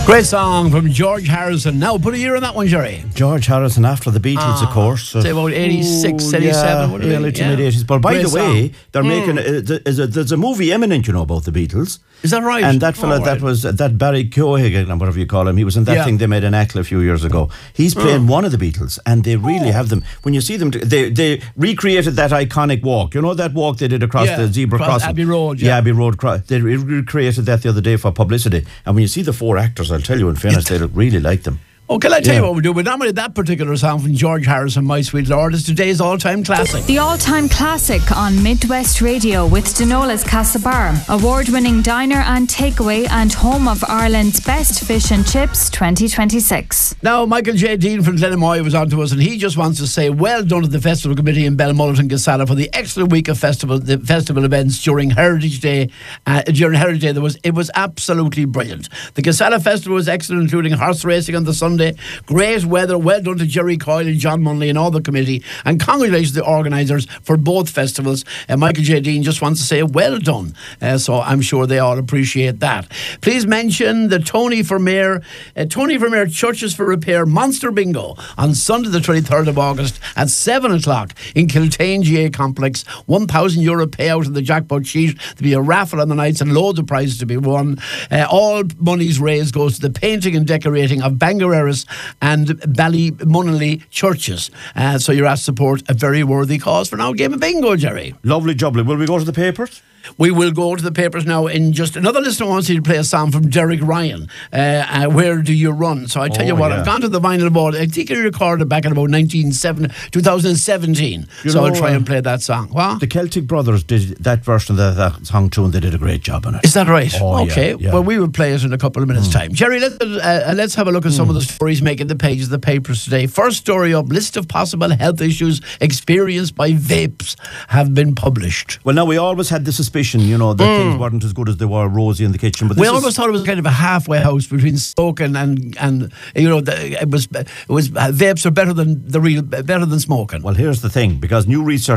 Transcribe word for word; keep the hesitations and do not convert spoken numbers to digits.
Great song from George Harrison. Now, put a year on that one, Jerry. George Harrison after the Beatles, ah, of course. Say about eighty-six, eighty-seven. Yeah, early to mid eighties. But by Great the way, song. they're mm. making a, there's, a, there's a movie imminent, you know, about the Beatles. Is that right? And that fella, oh, right. that was that Barry Keoghan, whatever you call him, he was in that yeah. thing they made in Ackle a few years ago. He's playing oh. one of the Beatles, and they really oh. have them. When you see them, they they recreated that iconic walk. You know that walk they did across yeah, the zebra across crossing? Abbey Road. Yeah, yeah Abbey Road. Cro- they re- recreated that the other day for publicity. And when you see the four actors, I'll tell you in fairness, they really like them. Oh, can I tell yeah. you what we do? We nominated that particular song from George Harrison, My Sweet Lord. It's today's all-time classic. The all-time classic on Midwest Radio with Denola's Castlebar, award-winning diner and takeaway and home of Ireland's best fish and chips twenty twenty-six. Now, Michael J. Dean from Glenamoy was on to us, and he just wants to say well done to the Festival Committee in Belmullet and Gasala for the excellent week of festival the festival events during Heritage Day. Uh, during Heritage Day, there was it was absolutely brilliant. The Gasala Festival was excellent, including horse racing on the Sunday. Great weather. Well done to Jerry Coyle and John Munley and all the committee, and congratulations to the organisers for both festivals. uh, Michael J. Dean just wants to say well done, uh, so I'm sure they all appreciate that. Please mention the Tony for Mayor uh, Tony for Mayor Churches for Repair Monster Bingo on Sunday the twenty-third of August at seven o'clock in Kiltane G A Complex. One thousand euro payout on the jackpot sheet. There'll be a raffle on the nights and loads of prizes to be won. uh, all monies raised goes to the painting and decorating of Bangareras and Ballymunley churches. Uh, so you're asked to support a very worthy cause for now. Game of bingo, Jerry. Lovely jubbly. Will we go to the papers? We will go to the papers now in just another listener wants you to play a song from Derek Ryan, uh, uh, Where Do You Run? So I tell oh, you what, yeah. I've gone to the vinyl board. I think he recorded back in about nineteen seventy, twenty seventeen. You so know, I'll try uh, and play that song. What? The Celtic Brothers did that version of that, that song too, and they did a great job on it. Is that right? Oh, okay. Yeah, yeah. Well, we will play it in a couple of minutes' mm. time. Jerry, let's, uh, let's have a look at some mm. of the stories making the pages of the papers today. First story up, list of possible health issues experienced by vapes have been published. Well, now, we always had the suspicion, you know, that mm. things weren't as good as they were rosy in the kitchen. But this we is always thought it was kind of a halfway house between smoking and, and you know, the, it was, it was uh, vapes are better than the real, better than smoking. Well, here's the thing, because new research